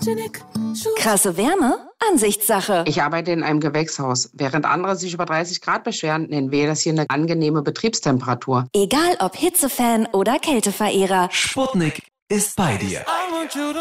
Krasse Wärme? Ansichtssache. Ich arbeite in einem Gewächshaus. Während andere sich über 30 Grad beschweren, nennen wir das hier eine angenehme Betriebstemperatur. Egal ob Hitzefan oder Kälteverehrer. Sputnik ist bei dir.